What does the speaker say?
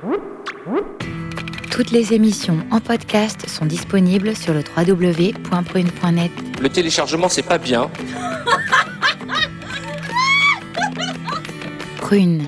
Toutes les émissions en podcast sont disponibles sur le www.prune.net. Le téléchargement, c'est pas bien. Prune.